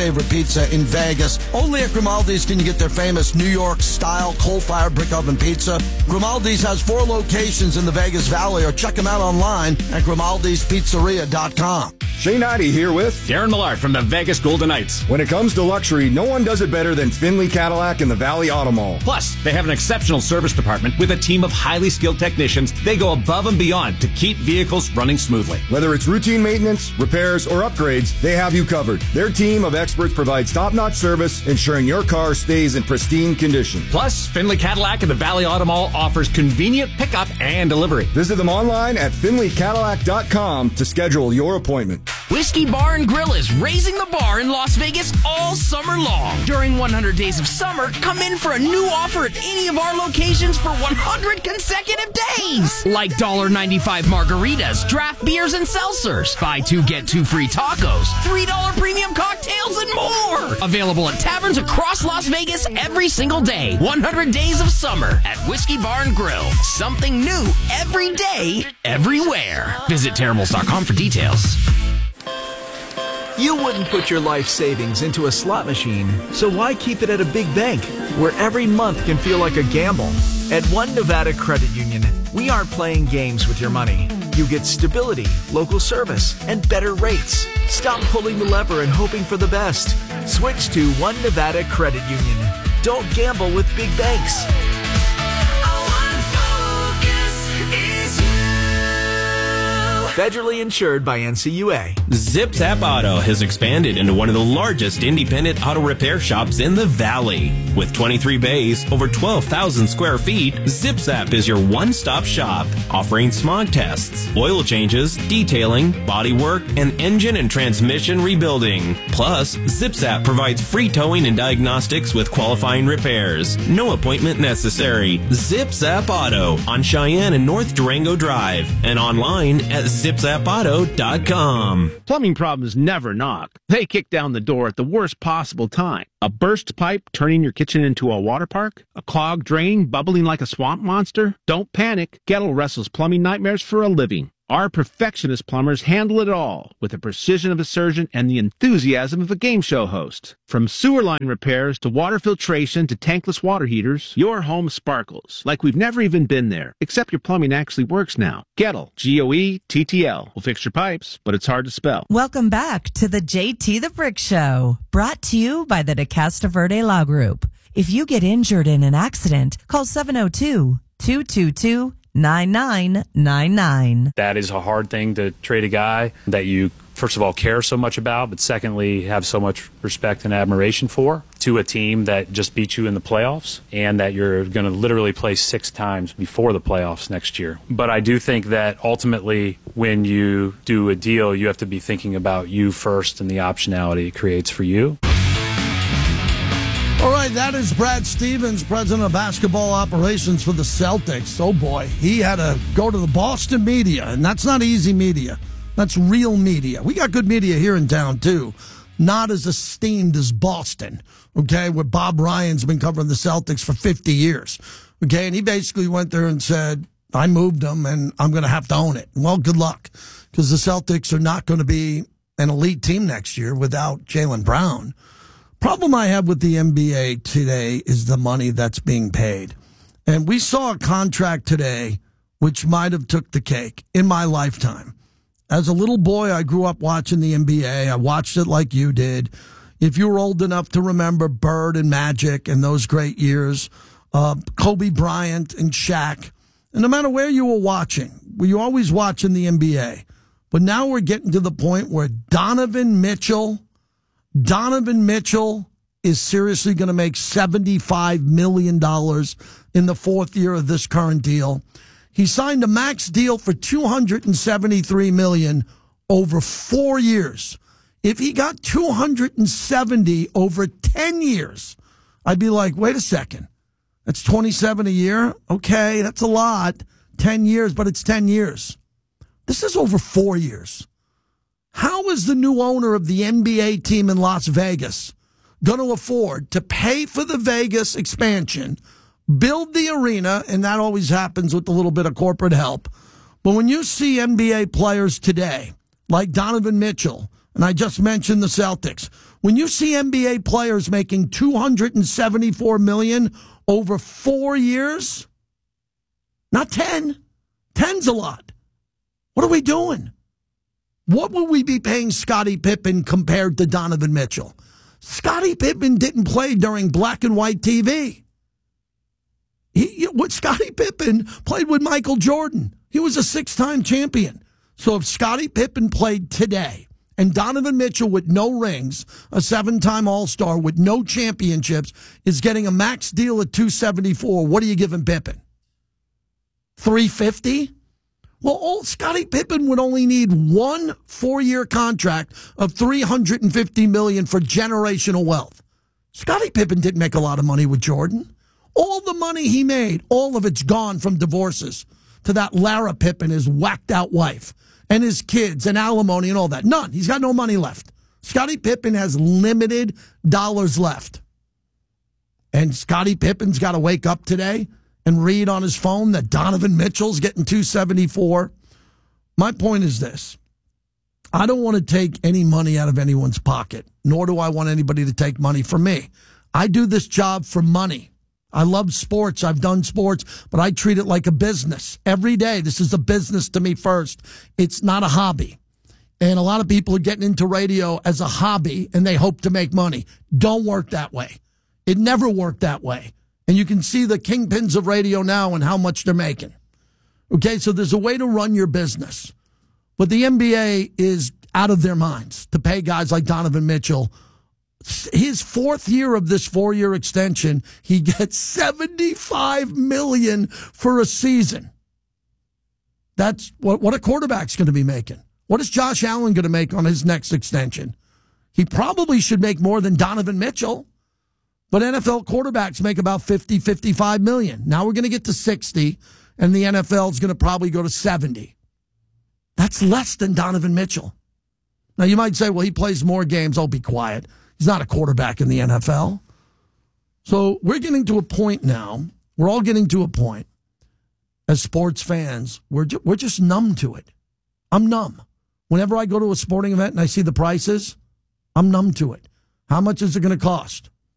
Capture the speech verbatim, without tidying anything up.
favorite pizza in Vegas. Only at Grimaldi's can you get their famous New York-style coal-fired brick oven pizza. Grimaldi's has four locations in the Vegas Valley, or check them out online at grimaldis pizzeria dot com. Shane Ivey here with Darren Millard from the Vegas Golden Knights. When it comes to luxury, no one does it better than Finley Cadillac and the Valley Auto Mall. Plus, they have an exceptional service department with a team of highly skilled technicians. They go above and beyond to keep vehicles running smoothly. Whether it's routine maintenance, repairs, or upgrades, they have you covered. Their team of experts provides top-notch service, ensuring your car stays in pristine condition. Plus, Finley Cadillac and the Valley Auto Mall offers convenient pickup and delivery. Visit them online at finley cadillac dot com to schedule your appointment. Whiskey Bar and Grill is raising the bar in Las Vegas all summer long. During one hundred Days of Summer, come in for a new offer at any of our locations for one hundred consecutive days. Like one dollar ninety-five margaritas, draft beers, and seltzers. Buy two, get two free tacos, three dollar premium cocktails, and more. Available at taverns across Las Vegas every single day. one hundred Days of Summer at Whiskey Bar and Grill. Something new every day, everywhere. Visit terribles dot com for details. You wouldn't put your life savings into a slot machine, so why keep it at a big bank, where every month can feel like a gamble? At One Nevada Credit Union, we aren't playing games with your money. You get stability, local service, and better rates. Stop pulling the lever and hoping for the best. Switch to One Nevada Credit Union. Don't gamble with big banks. Federally insured by N C U A. Zip Zap Auto has expanded into one of the largest independent auto repair shops in the Valley. With twenty-three bays, over twelve thousand square feet, Zip Zap is your one-stop shop, offering smog tests, oil changes, detailing, bodywork, and engine and transmission rebuilding. Plus, Zip Zap provides free towing and diagnostics with qualifying repairs. No appointment necessary. Zip Zap Auto on Cheyenne and North Durango Drive, and online at zip zap auto dot com. Plumbing problems never knock. They kick down the door at the worst possible time. A burst pipe turning your kitchen into a water park? A clogged drain bubbling like a swamp monster? Don't panic. Gettle wrestles plumbing nightmares for a living. Our perfectionist plumbers handle it all with the precision of a surgeon and the enthusiasm of a game show host. From sewer line repairs to water filtration to tankless water heaters, your home sparkles like we've never even been there, except your plumbing actually works now. Gettle, G O E T T L, will fix your pipes, but it's hard to spell. Welcome back to the J T the Brick Show, brought to you by the De Casta Verde Law Group. If you get injured in an accident, call seven oh two, two two two, nine nine nine nine. That is a hard thing to trade a guy that you, first of all, care so much about, but secondly, have so much respect and admiration for, to a team that just beat you in the playoffs and that you're going to literally play six times before the playoffs next year. But I do think that ultimately when you do a deal, you have to be thinking about you first and the optionality it creates for you. All right, that is Brad Stevens, president of basketball operations for the Celtics. Oh, boy, he had to go to the Boston media, and that's not easy media. That's real media. We got good media here in town, too. Not as esteemed as Boston, okay, where Bob Ryan's been covering the Celtics for fifty years, okay? And he basically went there and said, I moved them, and I'm going to have to own it. Well, good luck, because the Celtics are not going to be an elite team next year without Jaylen Brown. Problem I have with the N B A today is the money that's being paid. And we saw a contract today which might have took the cake in my lifetime. As a little boy, I grew up watching the N B A. I watched it like you did. If you were old enough to remember Bird and Magic and those great years, uh, Kobe Bryant and Shaq, and no matter where you were watching, were you always watching the N B A? But now we're getting to the point where Donovan Mitchell... Donovan Mitchell is seriously going to make seventy-five million dollars in the fourth year of this current deal. He signed a max deal for two hundred seventy-three million dollars over four years. If he got two hundred seventy over ten years, I'd be like, wait a second. That's twenty-seven a year? Okay, that's a lot. ten years, but it's ten years. This is over four years. How is the new owner of the N B A team in Las Vegas going to afford to pay for the Vegas expansion, build the arena, and that always happens with a little bit of corporate help. But when you see N B A players today, like Donovan Mitchell, and I just mentioned the Celtics. When you see N B A players making two hundred seventy-four million dollars over four years, not ten, ten's a lot. What are we doing? What would we be paying Scottie Pippen compared to Donovan Mitchell? Scottie Pippen didn't play during black and white T V. He, what Scottie Pippen played with Michael Jordan. He was a six-time champion. So if Scottie Pippen played today and Donovan Mitchell with no rings, a seven-time All-Star with no championships, is getting a max deal at two seventy-four, what are you giving Pippen? three fifty? Well, all, Scottie Pippen would only need one four-year contract of three hundred fifty million dollars for generational wealth. Scottie Pippen didn't make a lot of money with Jordan. All the money he made, all of it's gone from divorces to that Lara Pippen, his whacked-out wife, and his kids, and alimony and all that. None. He's got no money left. Scottie Pippen has limited dollars left. And Scottie Pippen's got to wake up today and read on his phone that Donovan Mitchell's getting two seventy-four. My point is this. I don't want to take any money out of anyone's pocket, nor do I want anybody to take money from me. I do this job for money. I love sports. I've done sports, but I treat it like a business. Every day, this is a business to me first. It's not a hobby. And a lot of people are getting into radio as a hobby, and they hope to make money. Don't work that way. It never worked that way. And you can see the kingpins of radio now and how much they're making. Okay, so there's a way to run your business. But the N B A is out of their minds to pay guys like Donovan Mitchell. His fourth year of this four-year extension, he gets seventy-five million dollars for a season. That's what, what a quarterback's going to be making. What is Josh Allen going to make on his next extension? He probably should make more than Donovan Mitchell. But N F L quarterbacks make about fifty, fifty-five million. Now we're going to get to sixty, and the N F L is going to probably go to seventy. That's less than Donovan Mitchell. Now you might say, well, he plays more games. I'll be quiet. He's not a quarterback in the N F L. So we're getting to a point now. We're all getting to a point as sports fans. We're, ju- we're just numb to it. I'm numb. Whenever I go to a sporting event and I see the prices, I'm numb to it. How much is it going to cost?